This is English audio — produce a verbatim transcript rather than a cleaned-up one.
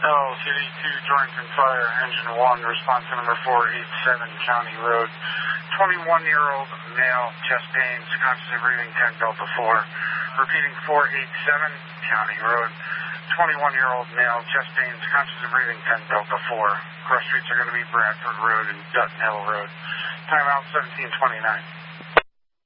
L, City two, Jordan Fire, Engine one, response to number four eighty-seven, County Road. twenty-one-year-old male, chest pains, constant breathing, ten Delta four. Repeating four eighty-seven, County Road. twenty-one-year-old male, chest pains, constant breathing, ten Delta four. Cross streets are going to be Bradford Road and Dutton Hill Road. Timeout seventeen twenty-nine.